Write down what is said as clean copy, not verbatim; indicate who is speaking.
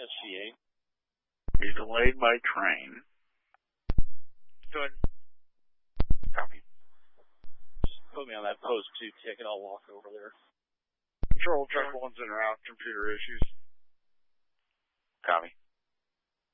Speaker 1: SG8.
Speaker 2: He's delayed by train.
Speaker 1: Good.
Speaker 2: Copy.
Speaker 1: Just put me on that post 2 ticket. I'll walk over there.
Speaker 2: Control, check 1's in route. Computer issues. Copy.